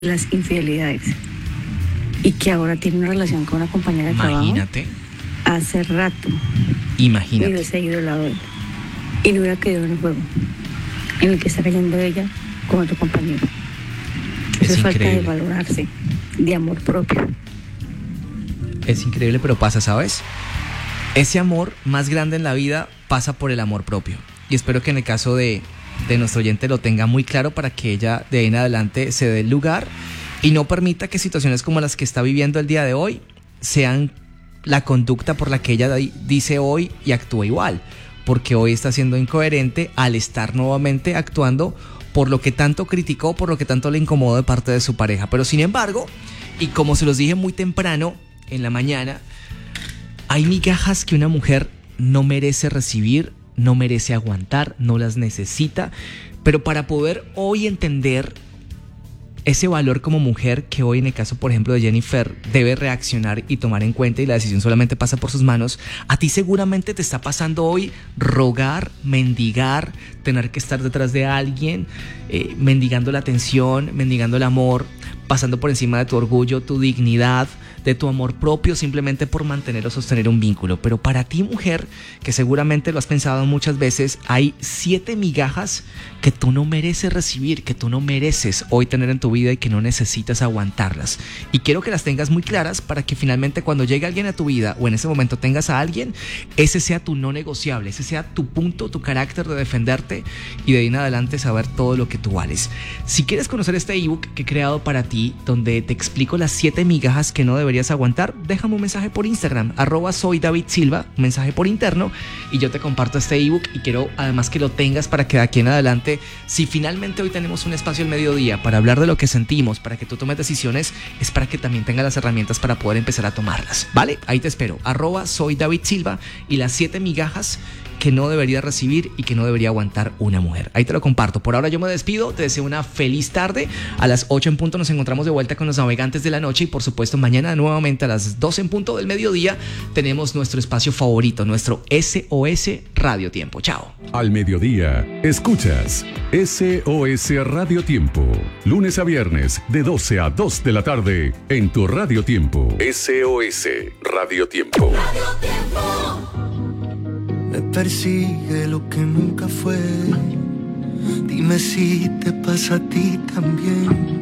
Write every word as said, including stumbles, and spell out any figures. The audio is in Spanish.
las infidelidades y que ahora tiene una relación con una compañera de trabajo. Imagínate. Hace rato. Imagínate. Y hubiese ido al lado de él. Y no hubiera quedado en el juego en el que está cayendo ella con otro compañero. Eso Es es falta de increíble. valorarse, de amor propio. Es increíble, pero pasa, ¿sabes? Ese amor más grande en la vida pasa por el amor propio. Y espero que en el caso de, de nuestro oyente lo tenga muy claro para que ella de ahí en adelante se dé el lugar y no permita que situaciones como las que está viviendo el día de hoy sean la conducta por la que ella di- dice hoy y actúa igual. Porque hoy está siendo incoherente al estar nuevamente actuando por lo que tanto criticó, por lo que tanto le incomodó de parte de su pareja. Pero sin embargo, y como se los dije muy temprano en la mañana, hay migajas que una mujer no merece recibir, no merece aguantar, no las necesita. Pero para poder hoy entender ese valor como mujer que hoy en el caso por ejemplo de Jennifer debe reaccionar y tomar en cuenta y la decisión solamente pasa por sus manos, a ti seguramente te está pasando hoy rogar, mendigar, tener que estar detrás de alguien, eh, mendigando la atención, mendigando el amor, pasando por encima de tu orgullo, tu dignidad, de tu amor propio, simplemente por mantener o sostener un vínculo. Pero para ti, mujer, que seguramente lo has pensado muchas veces, hay siete migajas que tú no mereces recibir, que tú no mereces hoy tener en tu vida y que no necesitas aguantarlas. Y quiero que las tengas muy claras para que finalmente cuando llegue alguien a tu vida o en ese momento tengas a alguien, ese sea tu no negociable, ese sea tu punto, tu carácter de defenderte y de ahí en adelante saber todo lo que tú vales. Si quieres conocer este ebook que he creado para ti, donde te explico las siete migajas que no deberías aguantar, déjame un mensaje por Instagram, arroba soy David Silva, un mensaje por interno y yo te comparto este ebook y quiero además que lo tengas para que de aquí en adelante, si finalmente hoy tenemos un espacio al mediodía para hablar de lo que sentimos, para que tú tomes decisiones, es para que también tengas las herramientas para poder empezar a tomarlas, ¿vale? Ahí te espero, arroba soy David Silva y las siete migajas que no debería recibir y que no debería aguantar una mujer. Ahí te lo comparto. Por ahora yo me despido, te deseo una feliz tarde. A las ocho en punto nos encontramos de vuelta con los navegantes de la noche y por supuesto mañana nuevamente a las doce en punto del mediodía tenemos nuestro espacio favorito, nuestro S O S Radio Tiempo. Chao. Al mediodía, escuchas S O S Radio Tiempo. Lunes a viernes, de doce a dos de la tarde, en tu Radio Tiempo. S O S Radio Tiempo. Radio Tiempo. Me persigue lo que nunca fue. Dime si te pasa a ti también.